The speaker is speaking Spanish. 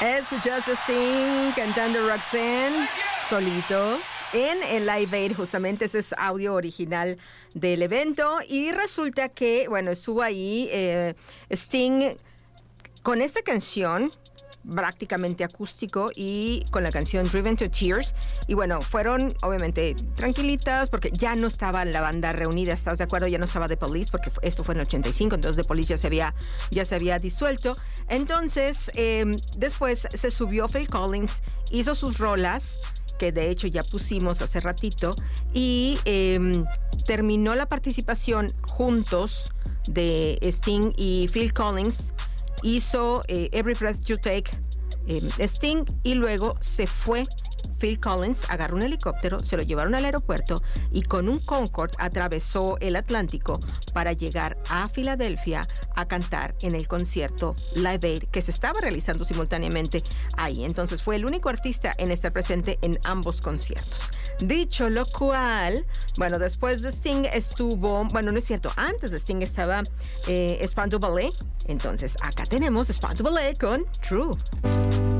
Escuchaste Sting cantando Roxanne solito en el Live Aid. Justamente ese es audio original del evento. Y resulta que, bueno, estuvo ahí Sting con esta canción prácticamente acústico y con la canción Driven to Tears. Y bueno, fueron obviamente tranquilitas porque ya no estaba la banda reunida, ¿estás de acuerdo? Ya no estaba The Police porque esto fue en el 85, entonces The Police ya se había disuelto. Entonces, después se subió Phil Collins, hizo sus rolas, que de hecho ya pusimos hace ratito, y terminó la participación juntos de Sting y Phil Collins. Hizo Every Breath You Take Sting, y luego se fue Phil Collins, agarró un helicóptero, se lo llevaron al aeropuerto y con un Concorde atravesó el Atlántico para llegar a Filadelfia a cantar en el concierto Live Aid que se estaba realizando simultáneamente ahí. Entonces fue el único artista en estar presente en ambos conciertos. Dicho lo cual, bueno, después de Sting estuvo, bueno, no es cierto, antes de Sting estaba Spandau Ballet. Entonces acá tenemos Spandau Ballet con True.